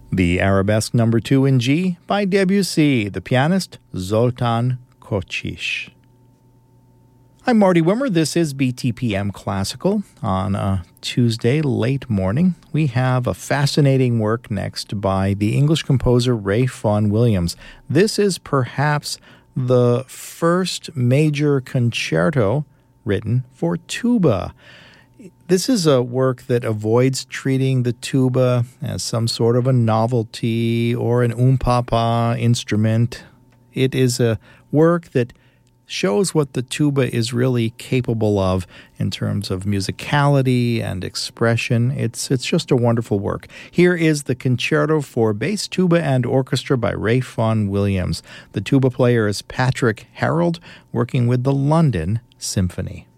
The Arabesque No. 2 in G by Debussy, the pianist Zoltan Kocsis. I'm Marty Wimmer. This is BTPM Classical. On a Tuesday late morning, we have a fascinating work next by the English composer Ralph Vaughan Williams. This is perhaps the first major concerto written for tuba. This is a work that avoids treating the tuba as some sort of a novelty or an papa instrument. It is a work that shows what the tuba is really capable of in terms of musicality and expression. It's just a wonderful work. Here is the Concerto for Bass Tuba and Orchestra by Ralph Vaughan Williams. The tuba player is Patrick Harold, working with the London Symphony.